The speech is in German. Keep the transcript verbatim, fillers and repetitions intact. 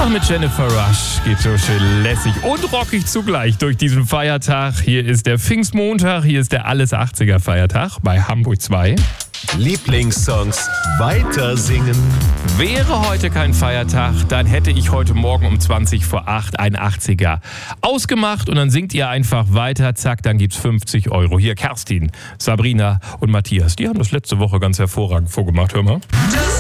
Ach, mit Jennifer Rush geht so schön lässig und rockig zugleich durch diesen Feiertag. Hier ist der Pfingstmontag, hier ist der Alles achtziger Feiertag bei Hamburg zwei. Lieblingssongs weiter singen. Wäre heute kein Feiertag, dann hätte ich heute Morgen um zwanzig vor acht einen achtziger ausgemacht und dann singt ihr einfach weiter, zack, dann gibt's fünfzig Euro. Hier Kerstin, Sabrina und Matthias, die haben das letzte Woche ganz hervorragend vorgemacht, hör mal.